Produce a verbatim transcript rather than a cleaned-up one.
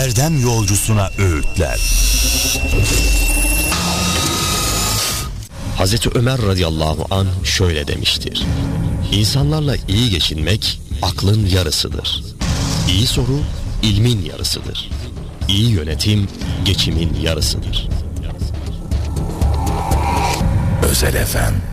erdem yolcusuna öğütler. Hazreti Ömer radıyallahu anh şöyle demiştir: İnsanlarla iyi geçinmek aklın yarısıdır. İyi soru ilmin yarısıdır. İyi yönetim geçimin yarısıdır. Özel Efem.